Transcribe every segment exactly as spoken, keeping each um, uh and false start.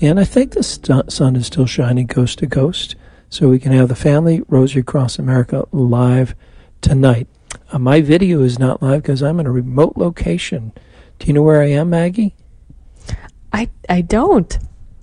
And I think the st- sun is still shining coast to coast, so we can have the Family Rosary Across America live tonight. Uh, my video is not live because I'm in a remote location. Do you know where I am, Maggie? I I don't.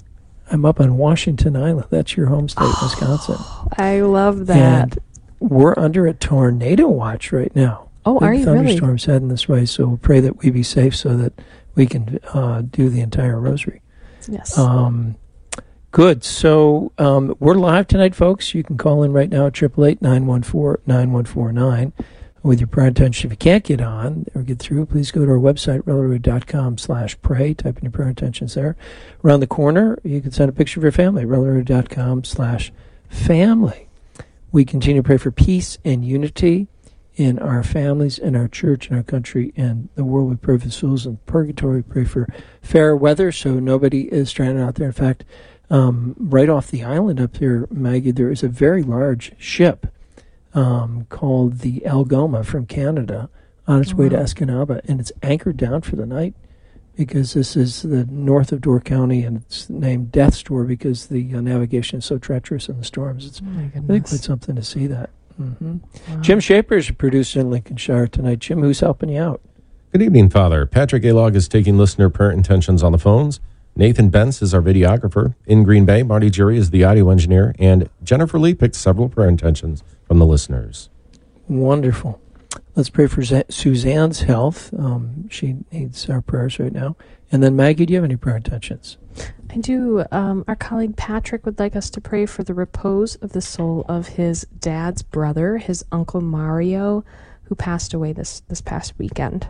I'm up on Washington Island. That's your home state, oh, Wisconsin. I love that. And we're under a tornado watch right now. Oh, Big are you really? Thunderstorms heading this way, so we'll pray that we be safe so that we can uh, do the entire rosary. Yes. Um, good. So um, we're live tonight, folks. You can call in right now at eight eight eight, nine one four, nine one four nine with your prayer intention. If you can't get on or get through, please go to our website, relroad.com slash pray. Type in your prayer intentions there. Around the corner, you can send a picture of your family, relroad.com slash family. We continue to pray for peace and unity in our families, in our church, in our country, and the world. We pray for the souls in purgatory. We pray for fair weather so nobody is stranded out there. In fact, um, right off the island up there, Maggie, there is a very large ship um, called the Algoma from Canada on its wow. way to Escanaba, and it's anchored down for the night because this is the north of Door County, and it's named Death's Door because the uh, navigation is so treacherous in the storms. It's oh really quite something to see that. Mm-hmm. Wow. Jim Shaper is a producer in Lincolnshire tonight. Jim, who's helping you out? Good evening, Father. Patrick Alog is taking listener prayer intentions on the phones. Nathan Bentz is our videographer. In Green Bay, Marty Jury is the audio engineer. And Jennifer Lee picked several prayer intentions from the listeners. Wonderful. Let's pray for Z- Suzanne's health. Um, she needs our prayers right now. And then, Maggie, do you have any prayer intentions? I do. Um, our colleague Patrick would like us to pray for the repose of the soul of his dad's brother, his Uncle Mario, who passed away this, this past weekend.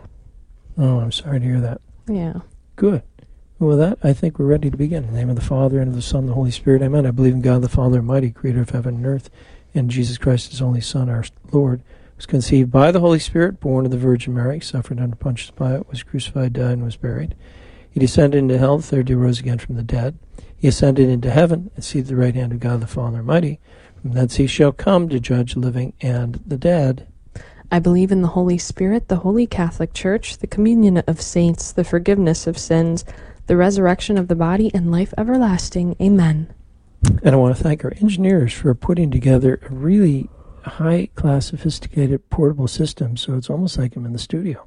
Oh, I'm sorry to hear that. Yeah. Good. Well, with that, I think we're ready to begin. In the name of the Father, and of the Son, and the Holy Spirit. Amen. I believe in God, the Father Almighty, creator of heaven and earth, and Jesus Christ, his only Son, our Lord, was conceived by the Holy Spirit, born of the Virgin Mary, suffered under Pontius Pilate, was crucified, died, and was buried. He descended into hell, the third day rose again from the dead. He ascended into heaven, and seated at the right hand of God the Father Almighty. From thence he shall come to judge the living and the dead. I believe in the Holy Spirit, the Holy Catholic Church, the communion of saints, the forgiveness of sins, the resurrection of the body, and life everlasting. Amen. And I want to thank our engineers for putting together a really high-class, sophisticated, portable system, so it's almost like I'm in the studio.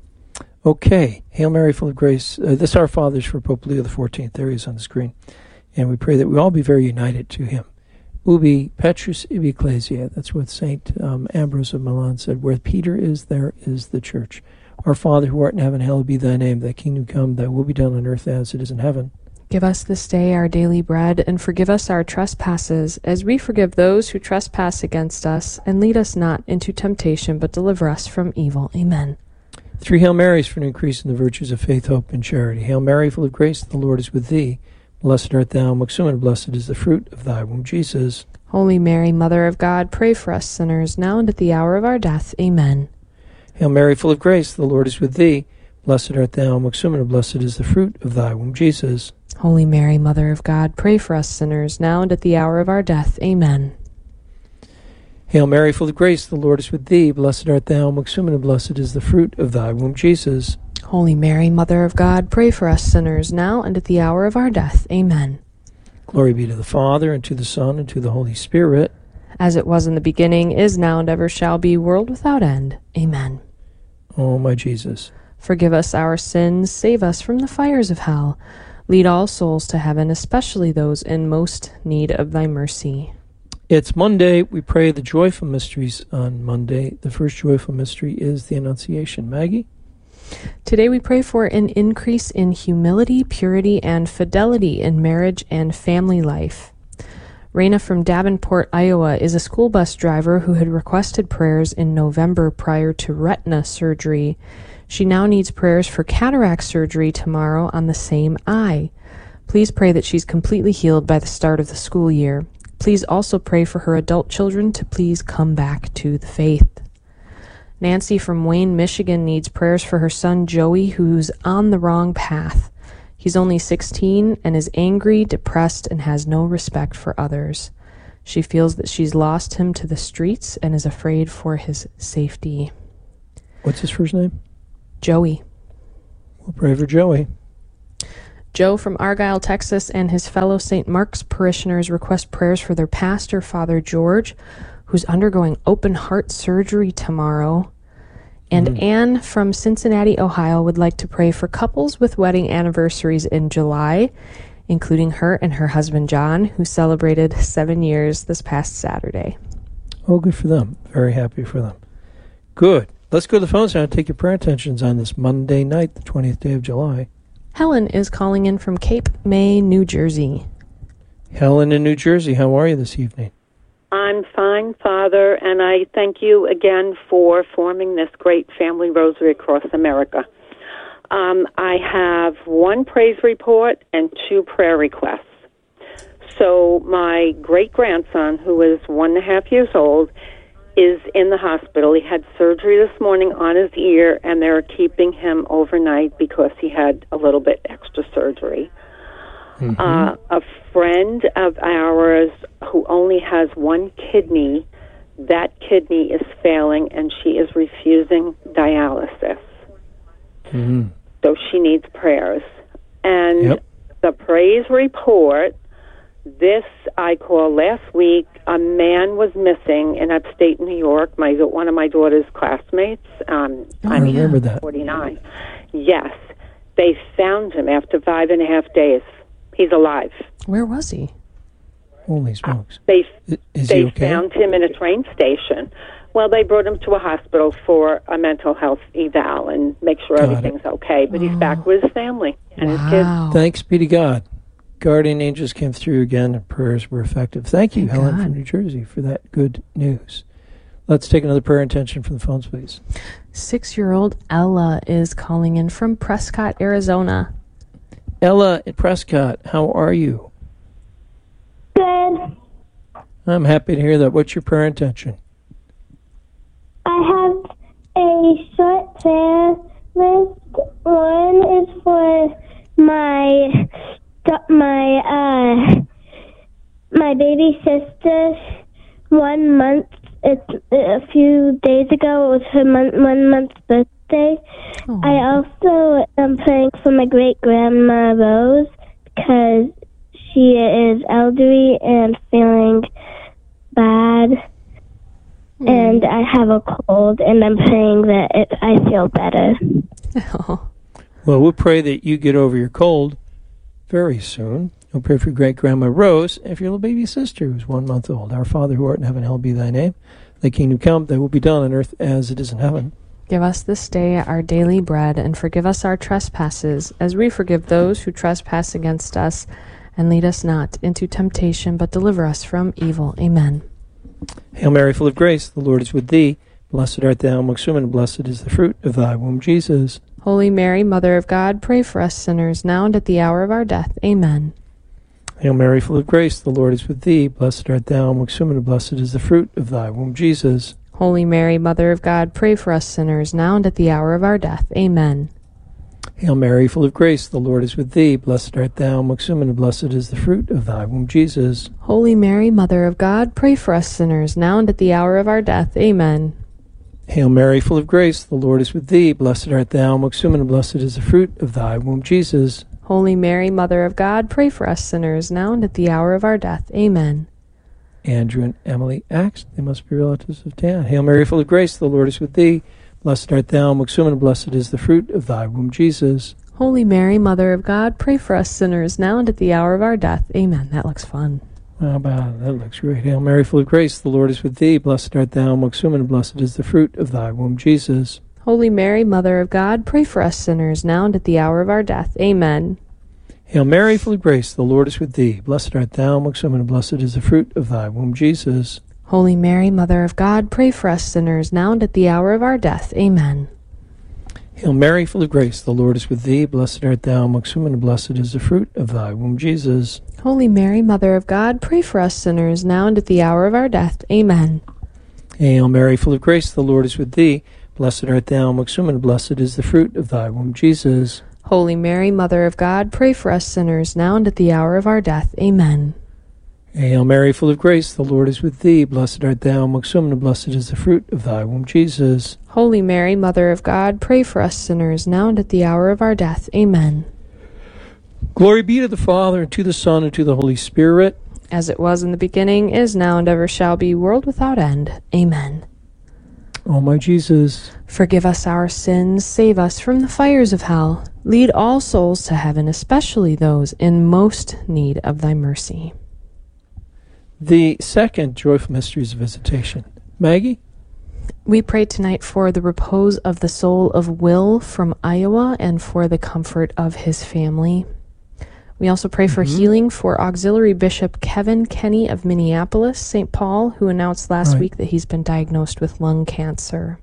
Okay, Hail Mary, full of grace. Uh, this Our Father's for Pope Leo the fourteenth. There he is on the screen. And we pray that we all be very united to him. Ubi Petrus ibi ecclesia. That's what Saint um, Ambrose of Milan said. Where Peter is, there is the church. Our Father, who art in heaven, hallowed be thy name. Thy kingdom come, thy will be done on earth as it is in heaven. Give us this day our daily bread, and forgive us our trespasses, as we forgive those who trespass against us. And lead us not into temptation, but deliver us from evil. Amen. Three Hail Marys for an increase in the virtues of faith, hope, and charity. Hail Mary, full of grace, the Lord is with thee. Blessed art thou amongst women, and blessed is the fruit of thy womb, Jesus. Holy Mary, Mother of God, pray for us sinners, now and at the hour of our death. Amen. Hail Mary, full of grace, the Lord is with thee. Blessed art thou amongst women, and blessed is the fruit of thy womb, Jesus. Holy Mary, Mother of God, pray for us sinners, now and at the hour of our death. Amen. Hail Mary, full of grace, the Lord is with thee. Blessed art thou amongst women, and blessed is the fruit of thy womb, Jesus. Holy Mary, Mother of God, pray for us sinners, now and at the hour of our death. Amen. Glory be to the Father, and to the Son, and to the Holy Spirit. As it was in the beginning, is now, and ever shall be, world without end. Amen. O my Jesus, forgive us our sins, save us from the fires of hell. Lead all souls to heaven, especially those in most need of thy mercy. It's Monday. We pray the joyful mysteries on Monday. The first joyful mystery is the Annunciation. Maggie? Today we pray for an increase in humility, purity, and fidelity in marriage and family life. Raina from Davenport, Iowa, is a school bus driver who had requested prayers in November prior to retina surgery. She now needs prayers for cataract surgery tomorrow on the same eye. Please pray that she's completely healed by the start of the school year. Please also pray for her adult children to please come back to the faith. Nancy from Wayne, Michigan needs prayers for her son Joey, who's on the wrong path. He's only sixteen and is angry, depressed, and has no respect for others. She feels that she's lost him to the streets and is afraid for his safety. What's his first name? Joey. We'll pray for Joey. Joe from Argyle, Texas, and his fellow Saint Mark's parishioners request prayers for their pastor, Father George, who's undergoing open heart surgery tomorrow. And mm. Anne from Cincinnati, Ohio, would like to pray for couples with wedding anniversaries in July, including her and her husband, John, who celebrated seven years this past Saturday. Oh, good for them. Very happy for them. Good. Let's go to the phones now and take your prayer intentions on this Monday night, the twentieth day of July. Helen is calling in from Cape May, New Jersey. Helen in New Jersey, how are you this evening? I'm fine, Father, and I thank you again for forming this great family rosary across America. Um, I have one praise report and two prayer requests. So my great-grandson, who is one and a half years old, is in the hospital. He had surgery this morning on his ear, and they're keeping him overnight because he had a little bit extra surgery. Mm-hmm. Uh, a friend of ours who only has one kidney, that kidney is failing, and she is refusing dialysis. Mm-hmm. So she needs prayers. And yep. the praise report, this I call last week, a man was missing in upstate New York, my one of my daughter's classmates. Um, oh, I remember that. forty-nine. Yes. They found him after five and a half days. He's alive. Where was he? Holy smokes. Uh, they Is they he okay? found him in a train station. Well, they brought him to a hospital for a mental health eval and make sure Got everything's it. okay. But oh. he's back with his family and wow. his kids. Thanks be to God. Guardian angels came through again and prayers were effective. Thank you, Thank Helen God. from New Jersey, for that good news. Let's take another prayer intention from the phones, please. Six-year-old Ella is calling in from Prescott, Arizona. Ella in Prescott, how are you? Good. I'm happy to hear that. What's your prayer intention? I have a short prayer list. One is for my my uh my baby sister. One month. It's a few days ago. It was her month, one month's birthday. Oh. I also am praying for my great grandma Rose because she is elderly and feeling bad. Mm. And I have a cold, and I'm praying that it, I feel better. Oh. Well, we'll pray that you get over your cold very soon. We'll pray for your great-grandma Rose and for your little baby sister who's one month old. Our Father who art in heaven, hallowed be thy name. Thy kingdom come, thy will be done on earth as it is in heaven. Give us this day our daily bread, and forgive us our trespasses, as we forgive those who trespass against us. And lead us not into temptation, but deliver us from evil. Amen. Hail Mary, full of grace, the Lord is with thee. Blessed art thou amongst women, and blessed is the fruit of thy womb, Jesus. Holy Mary, Mother of God, pray for us sinners, now and at the hour of our death. Amen. Hail Mary, full of grace, the Lord is with thee. Blessed art thou amongst women, and blessed is the fruit of thy womb, Jesus. Holy Mary, Mother of God, pray for us sinners, now and at the hour of our death. Amen. Hail Mary, full of grace, the Lord is with thee. Blessed art thou amongst women, and blessed is the fruit of thy womb, Jesus. Holy Mary, Mother of God, pray for us sinners, now and at the hour of our death. Amen. Hail Mary, full of grace, the Lord is with thee. Blessed art thou amongst women, and blessed is the fruit of thy womb, Jesus. Holy Mary, Mother of God, pray for us sinners, now and at the hour of our death. Amen. Andrew and Emily Axe, they must be relatives of Dan. Hail Mary, full of grace, the Lord is with thee. Blessed art thou amongst women, and blessed is the fruit of thy womb, Jesus. Holy Mary, Mother of God, pray for us sinners, now and at the hour of our death. Amen. That looks fun. How about that? Looks great. Hail Mary, full of grace, the Lord is with thee. Blessed art thou amongst women, and blessed is the fruit of thy womb, Jesus. Holy Mary, Mother of God, pray for us sinners, now and at the hour of our death. Amen. Hail Mary, full of grace, the Lord is with thee. Blessed art thou amongst women, and blessed is the fruit of thy womb, Jesus. Holy Mary, Mother of God, pray for us sinners, now and at the hour of our death. Amen. Hail Mary, full of grace, the Lord is with thee. Blessed art thou amongst women, and blessed is the fruit of thy womb, Jesus. Holy Mary, Mother of God, pray for us sinners, now and at the hour of our death. Amen. Hail Mary, full of grace, the Lord is with thee. Blessed art thou amongst women, and blessed is the fruit of thy womb, Jesus. Holy Mary, Mother of God, pray for us sinners, now and at the hour of our death. Amen. Hail Mary, full of grace, the Lord is with thee. Blessed art thou amongst women, and blessed is the fruit of thy womb, Jesus. Holy Mary, Mother of God, pray for us sinners, now and at the hour of our death. Amen. Glory be to the Father, and to the Son, and to the Holy Spirit. As it was in the beginning, is now, and ever shall be, world without end. Amen. O my Jesus, forgive us our sins, save us from the fires of hell. Lead all souls to heaven, especially those in most need of thy mercy. The second joyful mystery is visitation. Maggie? We pray tonight for the repose of the soul of Will from Iowa and for the comfort of his family. We also pray for mm-hmm. healing for Auxiliary Bishop Kevin Kenny of Minneapolis, Saint Paul, who announced last right. week that he's been diagnosed with lung cancer.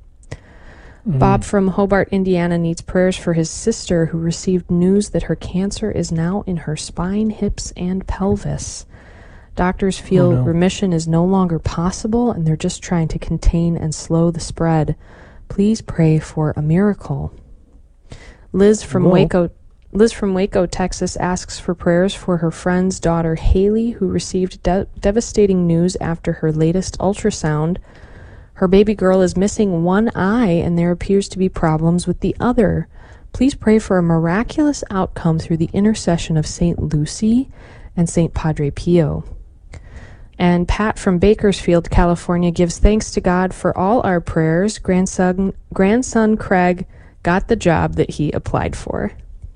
Mm. Bob from Hobart, Indiana, needs prayers for his sister who received news that her cancer is now in her spine, hips, and pelvis. Doctors feel oh, no. remission is no longer possible, and they're just trying to contain and slow the spread. Please pray for a miracle. Liz from Whoa. Waco Liz from Waco, Texas, asks for prayers for her friend's daughter, Haley, who received de- devastating news after her latest ultrasound. Her baby girl is missing one eye, and there appears to be problems with the other. Please pray for a miraculous outcome through the intercession of Saint Lucy and Saint Padre Pio. And Pat from Bakersfield, California, gives thanks to God for all our prayers. Grandson, grandson Craig got the job that he applied for.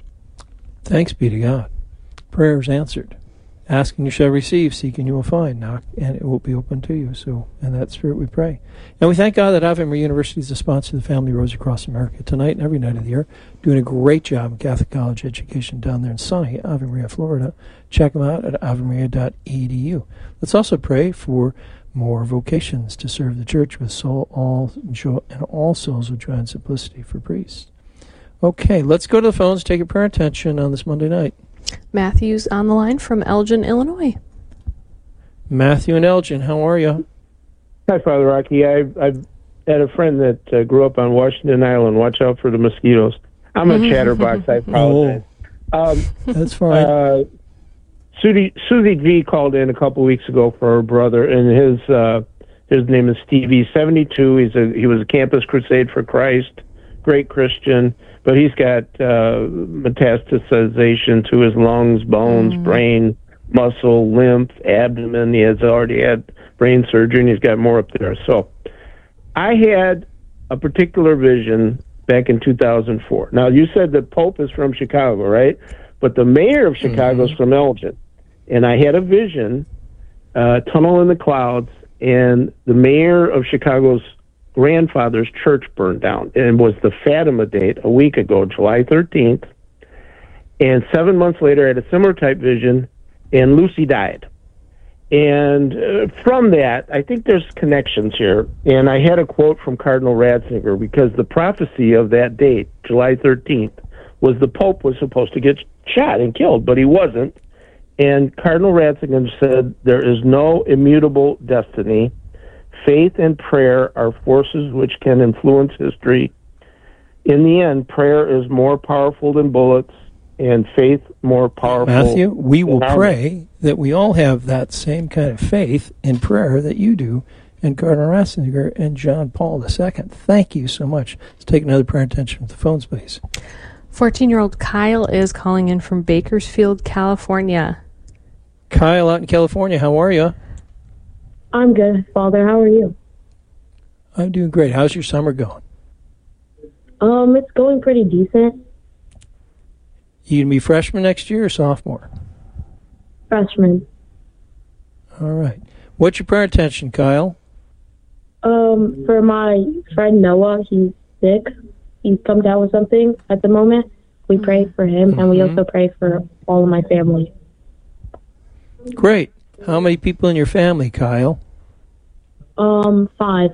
Thanks be to God. Prayer is answered. Ask and you shall receive, seek and you will find, knock and it will be open to you. So in that spirit we pray. And we thank God that Ave Maria University is the sponsor of the Family Rosary Across America tonight and every night of the year, doing a great job in Catholic college education down there in sunny Ave Maria, Florida. Check them out at ave maria dot e d u. Let's also pray for more vocations to serve the church with soul, all joy, and all souls with joy and simplicity for priests. Okay, let's go to the phones, take your prayer attention on this Monday night. Matthew's on the line from Elgin, Illinois. Matthew and Elgin, how are you? Hi, Father Rocky. I've, I've had a friend that uh, grew up on Washington Island. Watch out for the mosquitoes. I'm a chatterbox. I apologize. Oh, um, that's fine. Uh, Susie, Susie G called in a couple weeks ago for her brother, and his uh, his name is Steve. He's seventy-two. He's a he was a Campus Crusade for Christ, great Christian. But he's got uh, metastasization to his lungs, bones, mm. brain, muscle, lymph, abdomen. He has already had brain surgery, and he's got more up there. So I had a particular vision back in two thousand four. Now, you said the Pope is from Chicago, right? But the mayor of Chicago is mm-hmm. from Elgin. And I had a vision, uh, tunnel in the clouds, and the mayor of Chicago's grandfather's church burned down, and it was the Fatima date a week ago, July thirteenth, and seven months later I had a similar type vision, and Lucy died. And uh, from that, I think there's connections here, and I had a quote from Cardinal Ratzinger, because the prophecy of that date, July thirteenth, was the Pope was supposed to get shot and killed, but he wasn't, and Cardinal Ratzinger said, there is no immutable destiny. Faith and prayer are forces which can influence history. In the end, prayer is more powerful than bullets, and faith more powerful. Matthew, we will pray that we all have that same kind of faith in prayer that you do, and Cardinal Ratzinger and John Paul the Second. Thank you so much. Let's take another prayer attention with the phones, please. fourteen-year-old Kyle is calling in from Bakersfield, California. Kyle out in California, how are you? I'm good, Father. How are you? I'm doing great. How's your summer going? Um, it's going pretty decent. You gonna be freshman next year or sophomore? Freshman. All right. What's your prayer attention, Kyle? Um, for my friend Noah, he's sick. He's come down with something at the moment. We pray for him, mm-hmm. and we also pray for all of my family. Great. How many people in your family, Kyle? Um, five.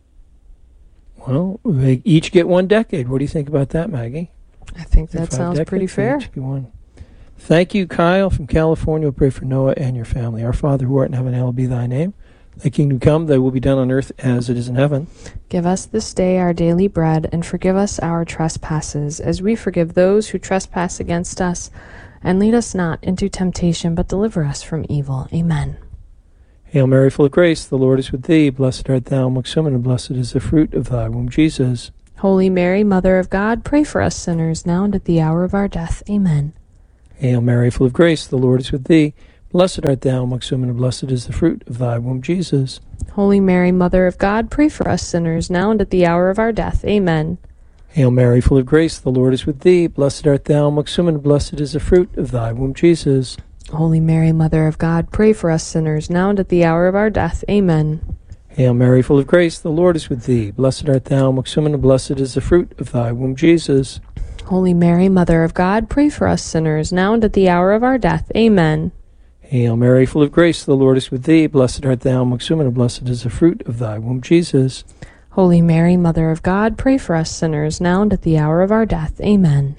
Well, they each get one decade. What do you think about that, Maggie? I think that sounds decades, pretty fair. Each get one. Thank you, Kyle from California. We'll pray for Noah and your family. Our Father who art in heaven, hallowed be thy name. Thy kingdom come, thy will be done on earth as it is in heaven. Give us this day our daily bread, and forgive us our trespasses, as we forgive those who trespass against us. And lead us not into temptation, but deliver us from evil. Amen. Hail Mary, full of grace, the Lord is with thee. Blessed art thou amongst women, and blessed is the fruit of thy womb, Jesus. Holy Mary, Mother of God, pray for us sinners, now and at the hour of our death. Amen. Hail Mary, full of grace, the Lord is with thee. Blessed art thou amongst women, and blessed is the fruit of thy womb, Jesus. Holy Mary, Mother of God, pray for us sinners, now and at the hour of our death. Amen. Hail Mary, full of grace, the Lord is with thee. Blessed art thou amongst women, and blessed is the fruit of thy womb, Jesus. Holy Mary, Mother of God, pray for us sinners, now and at the hour of our death. Amen. Hail Mary, full of grace, the Lord is with thee. Blessed art thou amongst women, and blessed is the fruit of thy womb, Jesus. Holy Mary, Mother of God, pray for us sinners, now and at the hour of our death. Amen. Hail Mary, full of grace, the Lord is with thee. Blessed art thou amongst women, and blessed is the fruit of thy womb, Jesus. Holy Mary, Mother of God, pray for us sinners, now and at the hour of our death. Amen.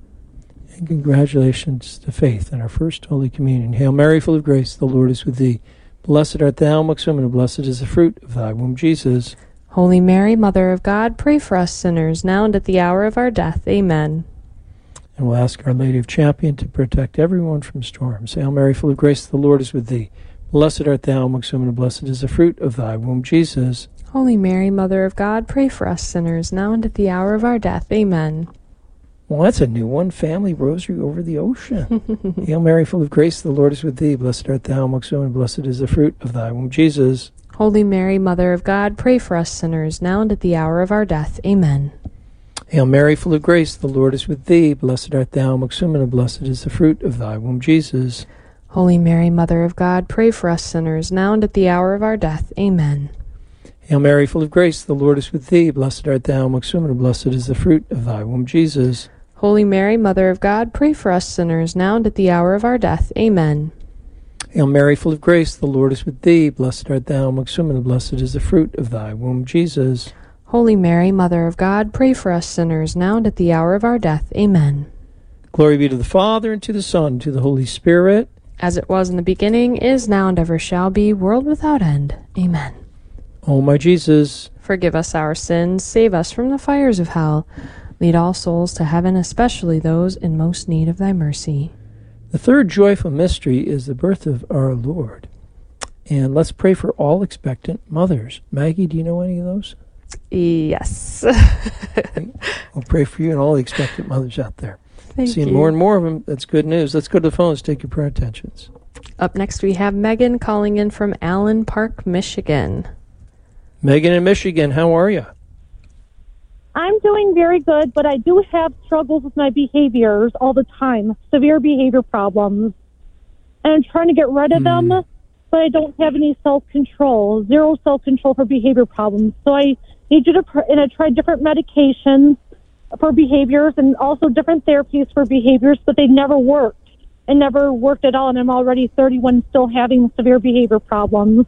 And congratulations to Faith in our first Holy Communion. Hail Mary, full of grace, the Lord is with thee. Blessed art thou amongst women, and blessed is the fruit of thy womb, Jesus. Holy Mary, Mother of God, pray for us sinners, now and at the hour of our death. Amen. And we'll ask Our Lady of Champion to protect everyone from storms. Hail Mary, full of grace, the Lord is with thee. Blessed art thou amongst women, and blessed is the fruit of thy womb, Jesus. Holy Mary, Mother of God, pray for us sinners, now and at the hour of our death. Amen. Well, that's a new one. Family Rosary over the ocean. Hail Mary, full of grace, the Lord is with thee. Blessed art thou amongst women, and blessed is the fruit of thy womb, Jesus. Holy Mary, Mother of God, pray for us sinners, now and at the hour of our death. Amen. Hail Mary, full of grace, the Lord is with thee. Blessed art thou amongst women, and blessed is the fruit of thy womb, Jesus. Holy Mary, Mother of God, pray for us sinners, now and at the hour of our death. Amen. Hail Mary, full of grace, the Lord is with thee. Blessed art thou amongst women, and blessed is the fruit of thy womb, Jesus. Holy Mary, Mother of God, pray for us sinners, now and at the hour of our death. Amen. Hail Mary, full of grace, the Lord is with thee. Blessed art thou amongst women, and blessed is the fruit of thy womb, Jesus. Holy Mary, Mother of God, pray for us sinners, now and at the hour of our death. Amen. Glory be to the Father, and to the Son, and to the Holy Spirit. As it was in the beginning, is now, and ever shall be, world without end. Amen. O my Jesus, forgive us our sins, save us from the fires of hell. Lead all souls to heaven, especially those in most need of thy mercy. The third joyful mystery is the birth of our Lord. And let's pray for all expectant mothers. Maggie, do you know any of those? Yes. We'll pray for you and all the expectant mothers out there. Thank Seeing you. more and more of them, that's good news. Let's go to the phones, take your prayer attentions. Up next, we have Megan calling in from Allen Park, Michigan. Megan in Michigan, how are you? I'm doing very good, but I do have struggles with my behaviors all the time, severe behavior problems. And I'm trying to get rid of Mm. them, but I don't have any self-control, zero self-control for behavior problems. So I need you to, pr- and I tried different medications for behaviors and also different therapies for behaviors, but they never worked. It never worked at all, and I'm already thirty-one still having severe behavior problems.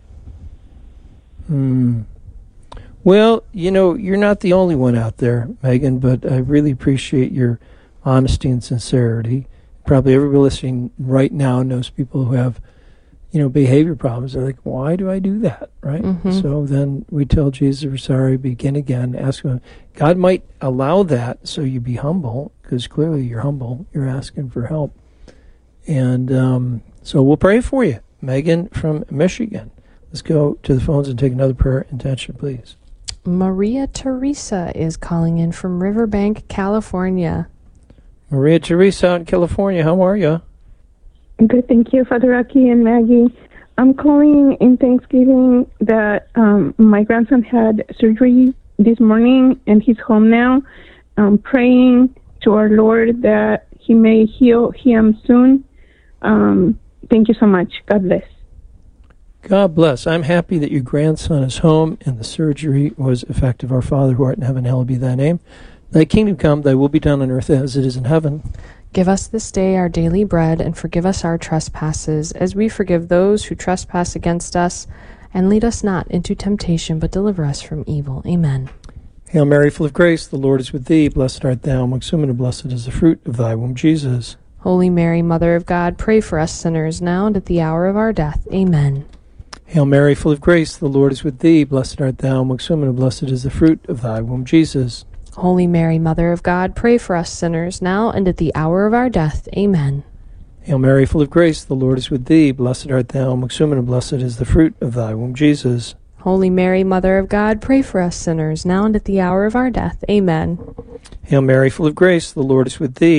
Hmm. Well, you know, you're not the only one out there, Megan, but I really appreciate your honesty and sincerity. Probably everybody listening right now knows people who have, you know, behavior problems. They're like, why do I do that, right? Mm-hmm. So then we tell Jesus we're sorry, begin again, ask him. God might allow that so you be humble, because clearly you're humble. You're asking for help. And um, so we'll pray for you, Megan from Michigan. Let's go to the phones and take another prayer intention, please. Maria Teresa is calling in from Riverbank, California. Maria Teresa out in California, how are you? Good, thank you, Father Rocky and Maggie. I'm calling in Thanksgiving that um, my grandson had surgery this morning and he's home now. I'm praying to our Lord that he may heal him soon. Um, thank you so much. God bless. God bless. I'm happy that your grandson is home and the surgery was effective. Our Father who art in heaven, hallowed be thy name. Thy kingdom come, thy will be done on earth as it is in heaven. Give us this day our daily bread, and forgive us our trespasses, as we forgive those who trespass against us. And lead us not into temptation, but deliver us from evil. Amen. Hail Mary, full of grace, the Lord is with thee. Blessed art thou amongst women, and blessed is the fruit of thy womb, Jesus. Holy Mary, Mother of God, pray for us sinners, now and at the hour of our death. Amen. Hail Mary, full of grace, the Lord is with thee. Blessed art thou amongst women, and blessed is the fruit of thy womb, Jesus. Holy Mary, Mother of God, pray for us sinners, now and at the hour of our death. Amen. Hail Mary, full of grace, the Lord is with thee. Blessed art thou amongst women, and blessed is the fruit of thy womb, Jesus. Holy Mary, Mother of God, pray for us sinners, now and at the hour of our death. Amen. Hail Mary, full of grace, the Lord is with thee.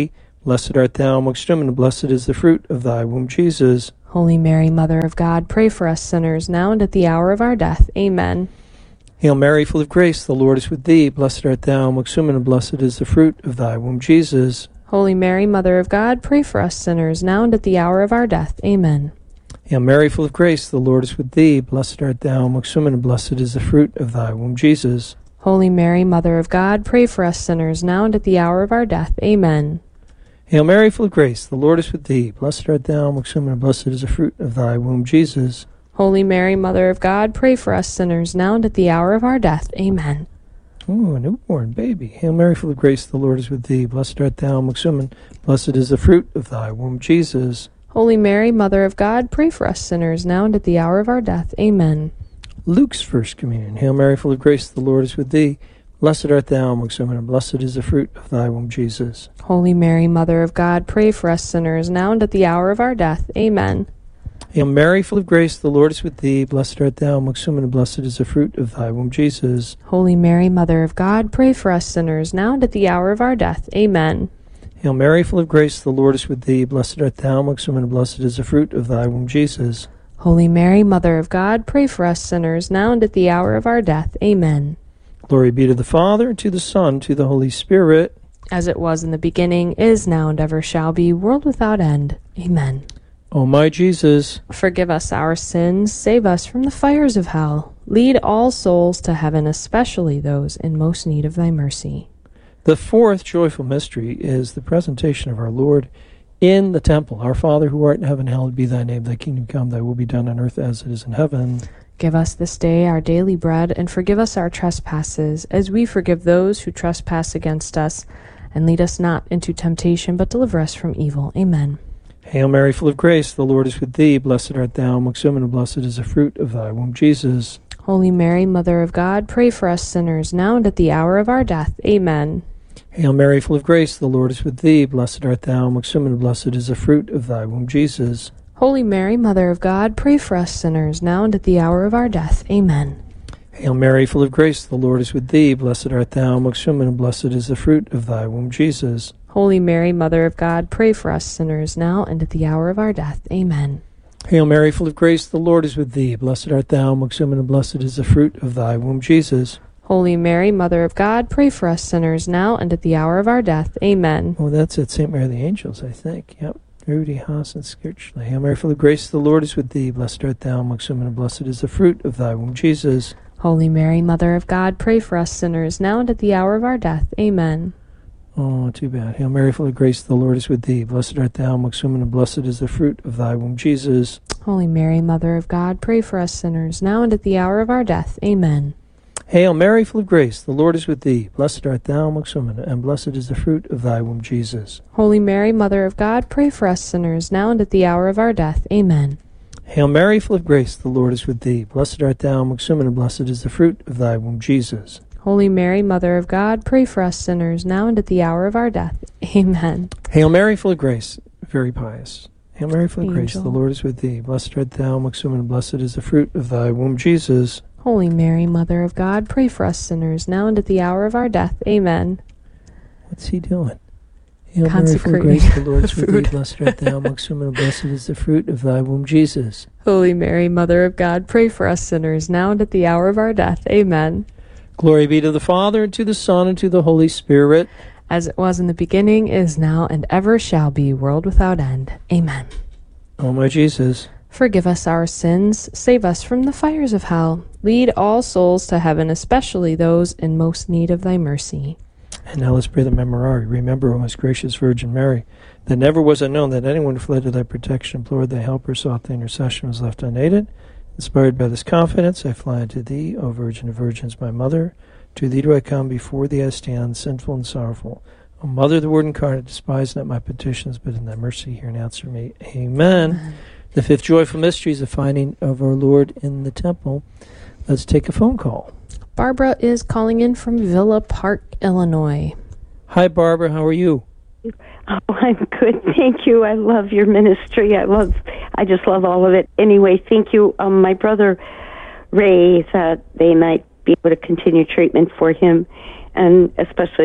Blessed art thou amongst women, and blessed is the fruit of thy womb, Jesus. Holy Mary, Mother of God, pray for us sinners, now and at the hour of our death. Amen. Hail Mary, full of grace, the Lord is with thee. Blessed art thou amongst women, and blessed is the fruit of thy womb, Jesus. Holy Mary, Mother of God, pray for us sinners, now and at the hour of our death. Amen. Hail Mary, full of grace, the Lord is with thee. Blessed art thou amongst women, and blessed is the fruit of thy womb, Jesus. Holy Mary, Mother of God, pray for us sinners, now and at the hour of our death. Amen. Hail Mary, full of grace, the Lord is with thee. Blessed art thou amongst women, and blessed is the fruit of thy womb, Jesus. Holy Mary, Mother of God, pray for us sinners, now and at the hour of our death. Amen. Oh, a newborn baby. Hail Mary, full of grace, the Lord is with thee. Blessed art thou amongst women, blessed is the fruit of thy womb, Jesus. Holy Mary, Mother of God, pray for us sinners, now and at the hour of our death. Amen. Luke's first communion. Hail Mary, full of grace, the Lord is with thee. Blessed art thou amongst women, and blessed is the fruit of thy womb, Jesus. Holy Mary, Mother of God, pray for us sinners, now and at the hour of our death. Amen. Hail Mary, full of grace, the Lord is with thee. Blessed art thou amongst women, and blessed is the fruit of thy womb, Jesus. Holy Mary, Mother of God, pray for us sinners, now and at the hour of our death. Amen. Hail Mary, full of grace, the Lord is with thee. Blessed art thou amongst women, and blessed is the fruit of thy womb, Jesus. Holy Mary, Mother of God, pray for us sinners, now and at the hour of our death. Amen. Glory be to the Father, and to the Son, and to the Holy Spirit. As it was in the beginning, is now, and ever shall be, world without end. Amen. O my Jesus, forgive us our sins, save us from the fires of hell. Lead all souls to heaven, especially those in most need of thy mercy. The fourth joyful mystery is the presentation of our Lord in the temple. Our Father, who art in heaven, hallowed be thy name. Thy kingdom come, thy will be done on earth as it is in heaven. Give us this day our daily bread, and forgive us our trespasses, as we forgive those who trespass against us. And lead us not into temptation, but deliver us from evil. Amen. Hail Mary, full of grace, the Lord is with thee. Blessed art thou amongst women, and blessed is the fruit of thy womb, Jesus. Holy Mary, Mother of God, pray for us sinners, now and at the hour of our death. Amen. Hail Mary, full of grace, the Lord is with thee. Blessed art thou amongst women, and blessed is the fruit of thy womb, Jesus. Holy Mary, Mother of God, pray for us sinners, now and at the hour of our death. Amen. Hail Mary, full of grace, the Lord is with thee. Blessed art thou amongst women, and blessed is the fruit of thy womb, Jesus. Holy Mary, Mother of God, pray for us sinners, now and at the hour of our death. Amen. Hail Mary, full of grace, the Lord is with thee. Blessed art thou amongst women, and blessed is the fruit of thy womb, Jesus. Holy Mary, Mother of God, pray for us sinners, now and at the hour of our death. Amen. Oh, that's at Saint Mary of the Angels, I think. Yep. Rudy Haas and Skirchley. Hail Mary, full of grace, the Lord is with thee. Blessed art thou amongst women, and blessed is the fruit of thy womb, Jesus. Holy Mary, Mother of God, pray for us sinners, now and at the hour of our death. Amen. Oh, too bad. Hail Mary, full of grace, the Lord is with thee. Blessed art thou amongst women, and blessed is the fruit of thy womb, Jesus. Holy Mary, Mother of God, pray for us sinners, now and at the hour of our death. Amen. Hail Mary, full of grace, the Lord is with thee. Blessed art thou amongst women, and blessed is the fruit of thy womb, Jesus. Holy Mary, Mother of God, pray for us sinners, now and at the hour of our death. Amen. Hail Mary, full of grace, the Lord is with thee. Blessed art thou amongst women, and blessed is the fruit of thy womb, Jesus. Holy Mary, Mother of God, pray for us sinners, now and at the hour of our death. Amen. Hail Mary, full of grace, very pious. Hail Mary, full of Angel. grace, the Lord is with thee. Blessed art thou amongst women, and blessed is the fruit of thy womb, Jesus. Holy Mary, Mother of God, pray for us sinners, now and at the hour of our death. Amen. What's he doing? Hail Mary, full of grace, the Lord is with thee. Blessed art thou amongst women, and blessed is the fruit of thy womb, Jesus. Holy Mary, Mother of God, pray for us sinners, now and at the hour of our death. Amen. Glory be to the Father, and to the Son, and to the Holy Spirit. As it was in the beginning, is now, and ever shall be, world without end. Amen. O my Jesus, forgive us our sins, save us from the fires of hell. Lead all souls to heaven, especially those in most need of thy mercy. And now let's pray the Memorare. Remember, O most gracious Virgin Mary, that never was it known that anyone fled to thy protection, implored thy help, or sought thy intercession, was left unaided. Inspired by this confidence, I fly unto thee, O Virgin of Virgins, my Mother. To thee do I come, before thee I stand, sinful and sorrowful. O Mother of the Word incarnate, despise not my petitions, but in thy mercy hear and answer me. Amen. Amen. The fifth joyful mystery is the finding of our Lord in the temple. Let's take a phone call. Barbara is calling in from Villa Park, Illinois. Hi, Barbara. How are you? Oh, I'm good. Thank you. I love your ministry. I love, I just love all of it. Anyway, thank you. Um, my brother Ray thought they might be able to continue treatment for him, and especially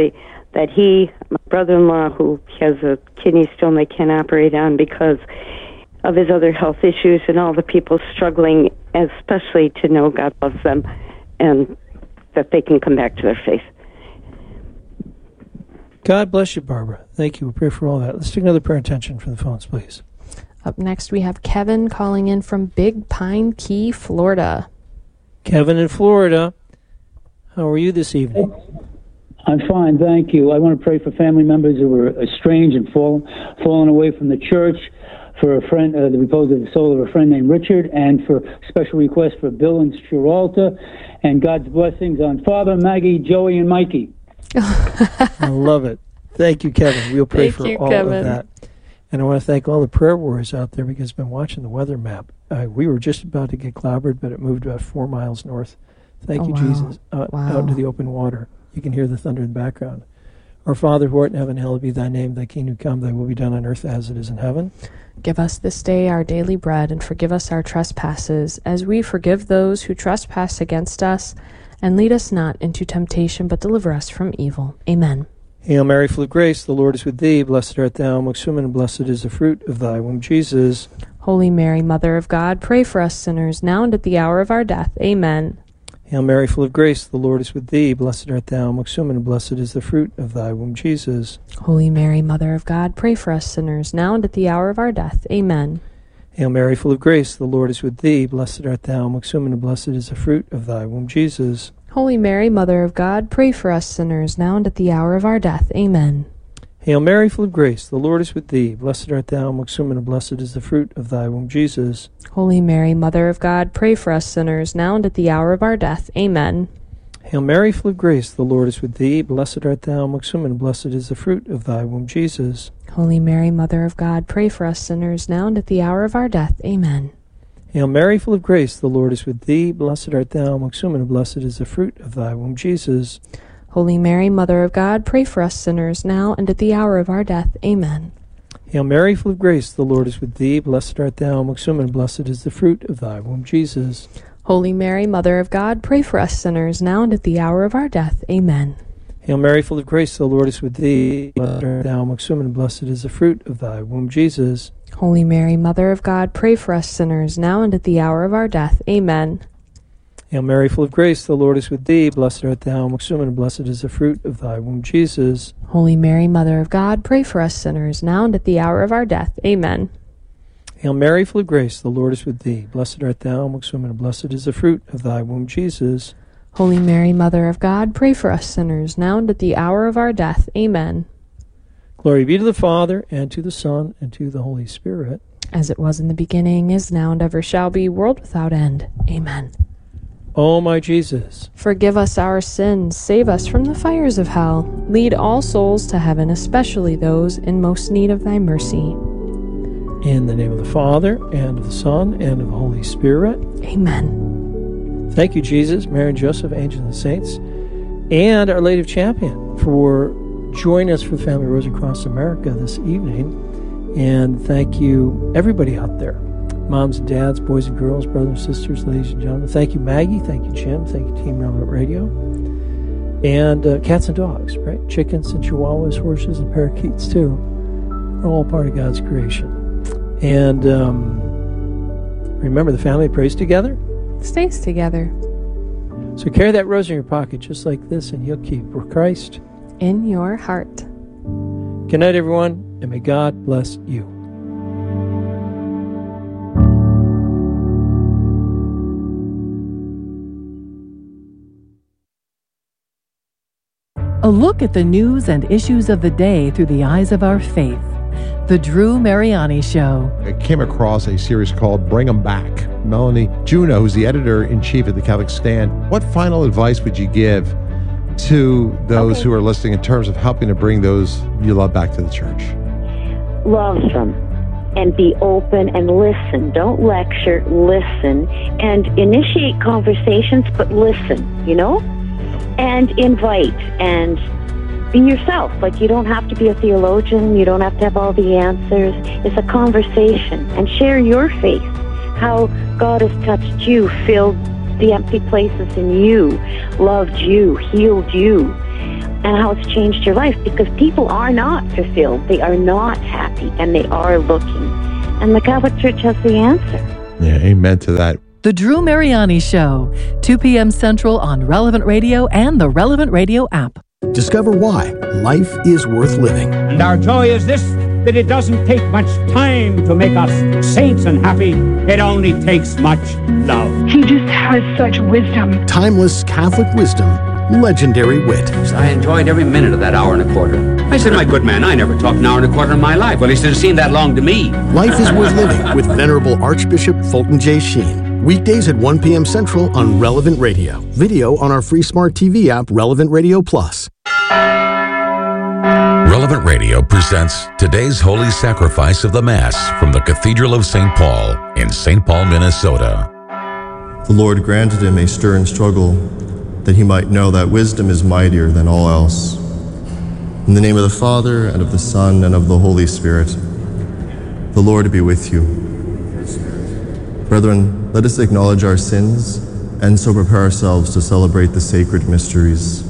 that he, my brother-in-law, who has a kidney stone they can't operate on because of his other health issues, and all the people struggling, especially to know God loves them and that they can come back to their faith. God bless you, Barbara. Thank you. We pray for all that. Let's take another prayer intention from the phones, please. Up next, we have Kevin calling in from Big Pine Key, Florida. Kevin in Florida. How are you this evening? I'm fine, thank you. I want to pray for family members who were estranged and fall, fallen away from the church, for a friend, uh, the repose of the soul of a friend named Richard, and for special requests for Bill and Shiralta, and God's blessings on Father, Maggie, Joey, and Mikey. I love it. Thank you, Kevin. We'll pray Thank for you, all Kevin. of that. And I want to thank all the prayer warriors out there because I've been watching the weather map. Uh, we were just about to get clobbered, but it moved about four miles north. Thank Oh, you, wow. Jesus. Uh, Wow. Out into the open water. You can hear the thunder in the background. Our Father, who art in heaven, hallowed be thy name. Thy kingdom come, thy will be done on earth as it is in heaven. Give us this day our daily bread, and forgive us our trespasses, as we forgive those who trespass against us. And lead us not into temptation, but deliver us from evil. Amen. Hail Mary, full of grace, the Lord is with thee. Blessed art thou amongst women, and blessed is the fruit of thy womb, Jesus. Holy Mary, Mother of God, pray for us sinners, now and at the hour of our death. Amen. Hail Mary, full of grace, the Lord is with thee. Blessed art thou amongst women, and blessed is the fruit of thy womb, Jesus. Holy Mary, Mother of God, pray for us sinners, now and at the hour of our death. Amen. Hail Mary, full of grace, the Lord is with thee. Blessed art thou amongst women, and blessed is the fruit of thy womb, Jesus. Holy Mary, Mother of God, pray for us sinners, now and at the hour of our death. Amen. Hail Mary, full of grace, the Lord is with thee. Blessed art thou amongst women, and blessed is the fruit of thy womb, Jesus. Holy Mary, Mother of God, pray for us sinners, now and at the hour of our death. Amen. Hail Mary, full of grace, the Lord is with thee. Blessed art thou amongst women, and blessed is the fruit of thy womb, Jesus. Holy Mary, Mother of God, pray for us sinners, now and at the hour of our death. Amen. Hail Mary, full of grace, the Lord is with thee. Blessed art thou amongst women, and blessed is the fruit of thy womb, Jesus. Holy Mary, Mother of God, pray for us sinners, now and at the hour of our death. Amen. Hail Mary, full of grace, the Lord is with thee. Blessed art thou amongst women, and blessed is the fruit of thy womb, Jesus. Holy Mary, Mother of God, pray for us sinners, now and at the hour of our death. Amen. Hail Mary, full of grace, the Lord is with thee. Blessed art thou amongst women, and blessed is the fruit of thy womb, Jesus. Holy Mary, Mother of God, pray for us sinners, now and at the hour of our death. Amen. Hail Mary, full of grace, the Lord is with thee. Blessed art thou amongst women, and blessed is the fruit of thy womb, Jesus. Holy Mary, Mother of God, pray for us sinners, now and at the hour of our death. Amen. Hail Mary, full of grace, the Lord is with thee. Blessed art thou amongst women, and blessed is the fruit of thy womb, Jesus. Holy Mary, Mother of God, pray for us sinners, now and at the hour of our death. Amen. Glory be to the Father, and to the Son, and to the Holy Spirit. As it was in the beginning, is now, and ever shall be, world without end. Amen. O my Jesus, forgive us our sins, save us from the fires of hell, lead all souls to heaven, especially those in most need of thy mercy. In the name of the Father, and of the Son, and of the Holy Spirit. Amen. Thank you, Jesus, Mary and Joseph, angels and saints, and Our Lady of Champion for joining us for the Family Rosary Across America this evening. And thank you, everybody out there. Moms and dads, boys and girls, brothers and sisters, ladies and gentlemen. Thank you, Maggie. Thank you, Jim. Thank you, Team Relevant Radio. And uh, cats and dogs, right? Chickens and chihuahuas, horses and parakeets, too. Are all part of God's creation. And um, remember, the family prays together. Stays together. So carry that rosary in your pocket just like this, and you'll keep Christ in your heart. Good night, everyone, and may God bless you. A look at the news and issues of the day through the eyes of our faith. The Drew Mariani Show. I came across a series called Bring 'em Back. Melanie Juneau, who's the editor-in-chief at the Catholic Stand, what final advice would you give to those okay. who are listening in terms of helping to bring those you love back to the church? Love them and be open and listen. Don't lecture, listen, and initiate conversations, but listen, you know? And invite and be yourself. Like, you don't have to be a theologian. You don't have to have all the answers. It's a conversation. And share your faith, how God has touched you, filled the empty places in you, loved you, healed you. and how it's changed your life, because people are not fulfilled. They are not happy, and they are looking. And the Catholic Church has the answer. Yeah, amen to that. The Drew Mariani Show, two p.m. Central on Relevant Radio and the Relevant Radio app. Discover why life is worth living. And our joy is this, that it doesn't take much time to make us saints and happy. It only takes much love. He just has such wisdom. Timeless Catholic wisdom, legendary wit. I enjoyed every minute of that hour and a quarter. I said, my good man, I never talked an hour and a quarter in my life. Well, he said, it seemed that long to me. Life is worth living with Venerable Archbishop Fulton J. Sheen. Weekdays at one p.m. Central on Relevant Radio. Video on our free smart T V app, Relevant Radio Plus. Relevant Radio presents today's Holy Sacrifice of the Mass from the Cathedral of Saint Paul in Saint Paul, Minnesota. The Lord granted him a stern struggle that he might know that wisdom is mightier than all else. In the name of the Father, and of the Son, and of the Holy Spirit, the Lord be with you. Brethren, let us acknowledge our sins and so prepare ourselves to celebrate the sacred mysteries.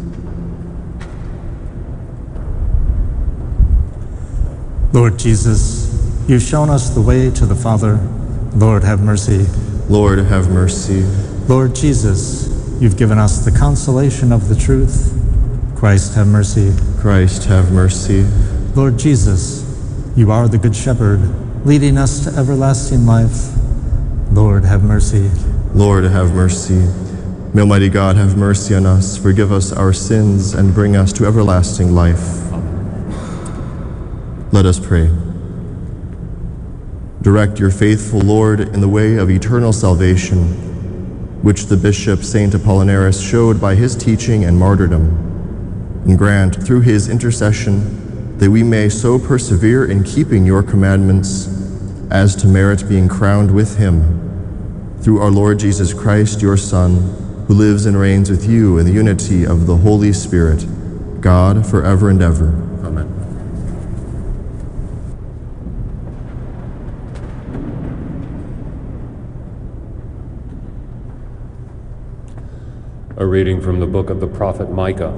Lord Jesus, you've shown us the way to the Father. Lord, have mercy. Lord, have mercy. Lord Jesus, you've given us the consolation of the truth. Christ, have mercy. Christ, have mercy. Lord Jesus, you are the Good Shepherd, leading us to everlasting life. Lord, have mercy. Lord, have mercy. May Almighty God have mercy on us, forgive us our sins, and bring us to everlasting life. Let us pray. Direct your faithful Lord in the way of eternal salvation, which the Bishop Saint Apollinaris showed by his teaching and martyrdom, and grant through his intercession that we may so persevere in keeping your commandments as to merit being crowned with him, through our Lord Jesus Christ, your Son, who lives and reigns with you in the unity of the Holy Spirit, God, forever and ever. Amen. A reading from the book of the prophet Micah.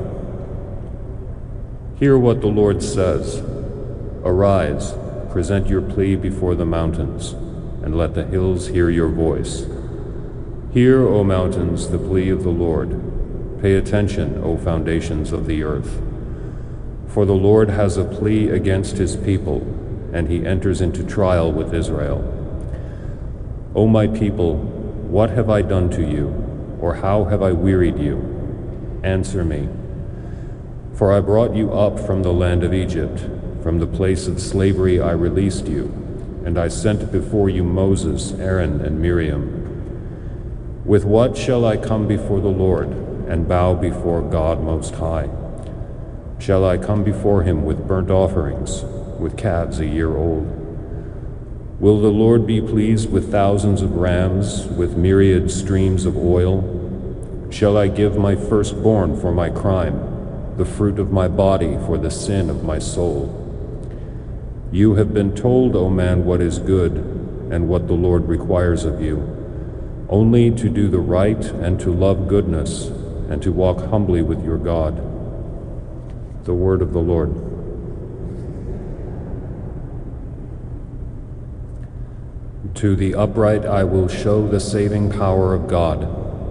Hear what the Lord says. Arise, present your plea before the mountains, and let the hills hear your voice. Hear, O mountains, the plea of the Lord. Pay attention, O foundations of the earth. For the Lord has a plea against his people, and he enters into trial with Israel. O my people, what have I done to you, or how have I wearied you? Answer me. For I brought you up from the land of Egypt, from the place of slavery I released you, and I sent before you Moses, Aaron, and Miriam. With what shall I come before the Lord, and bow before God Most High? Shall I come before him with burnt offerings, with calves a year old? Will the Lord be pleased with thousands of rams, with myriad streams of oil? Shall I give my firstborn for my crime, the fruit of my body for the sin of my soul? You have been told, O man, what is good, and what the Lord requires of you, only to do the right and to love goodness, and to walk humbly with your God. The word of the Lord. To the upright I will show the saving power of God.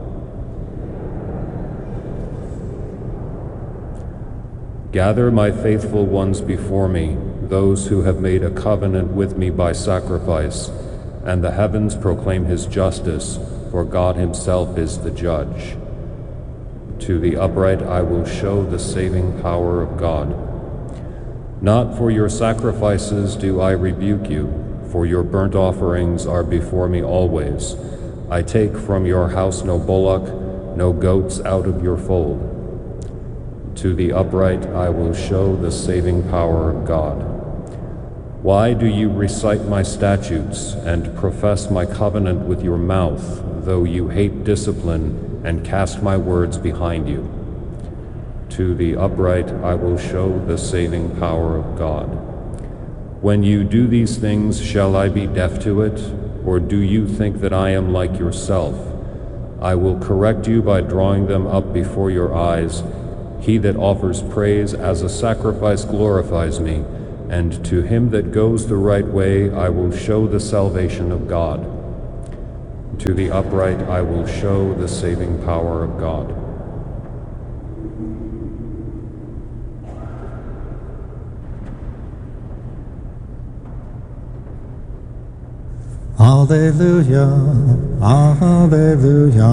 Gather my faithful ones before me, those who have made a covenant with me by sacrifice, and the heavens proclaim his justice, for God himself is the judge. To the upright I will show the saving power of God. Not for your sacrifices do I rebuke you, for your burnt offerings are before me always. I take from your house no bullock, no goats out of your fold. To the upright I will show the saving power of God. Why do you recite my statutes and profess my covenant with your mouth, though you hate discipline and cast my words behind you? To the upright I will show the saving power of God. When you do these things, shall I be deaf to it? Or do you think that I am like yourself? I will correct you by drawing them up before your eyes, He that offers praise as a sacrifice glorifies me, and to him that goes the right way I will show the salvation of God. To the upright I will show the saving power of God. Alleluia, Alleluia,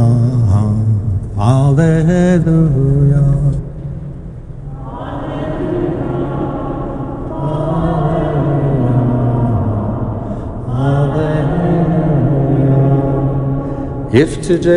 Alleluia. If today